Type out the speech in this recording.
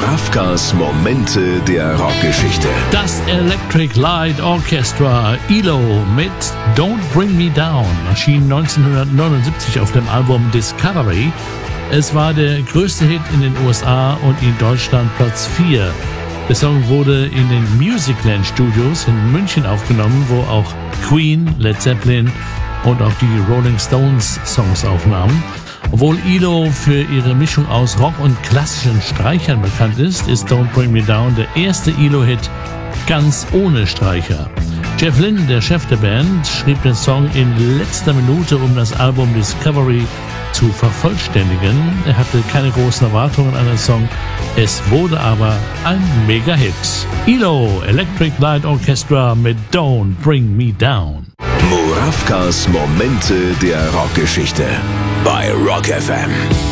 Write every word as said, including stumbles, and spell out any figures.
Murawkas Momente der Rockgeschichte. Das Electric Light Orchestra, E L O mit Don't Bring Me Down, erschien neunzehnhundertneunundsiebzig auf dem Album Discovery. Es war der größte Hit in den U S A und in Deutschland Platz vier. Der Song wurde in den Musicland Studios in München aufgenommen, wo auch Queen, Led Zeppelin und auch die Rolling Stones Songs aufnahmen. Obwohl E L O für ihre Mischung aus Rock und klassischen Streichern bekannt ist, ist Don't Bring Me Down der erste E L O-Hit ganz ohne Streicher. Jeff Lynne, der Chef der Band, schrieb den Song in letzter Minute, um das Album Discovery zu vervollständigen. Er hatte keine großen Erwartungen an den Song, es wurde aber ein Mega-Hit. E L O, Electric Light Orchestra mit Don't Bring Me Down. Murawkas Momente der Rockgeschichte bei Rock F M.